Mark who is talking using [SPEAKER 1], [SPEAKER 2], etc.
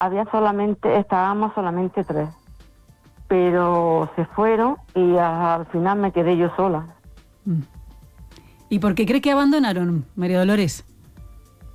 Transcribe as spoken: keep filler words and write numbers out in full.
[SPEAKER 1] había solamente, estábamos solamente tres, pero se fueron y a- al final me quedé yo sola.
[SPEAKER 2] ¿Y por qué cree que abandonaron, María Dolores?